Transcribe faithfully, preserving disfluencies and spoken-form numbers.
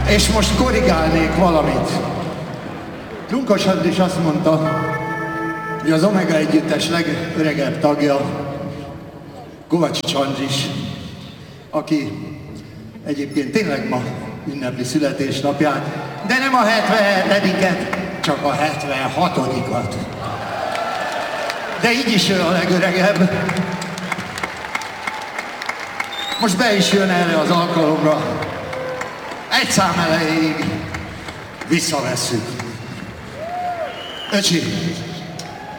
És most korrigálnék valamit. Lunkos Andris azt mondta, hogy az Omega együttes legöregebb tagja Kovácsics Andris, aki egyébként tényleg ma ünnepli születésnapját, de nem a hetvenhetiket, csak a hetvenhatodikat. De így is ő a legöregebb. Most be is jön erre az alkalomra. Egy szám elejéig visszavesszük. Öcsi,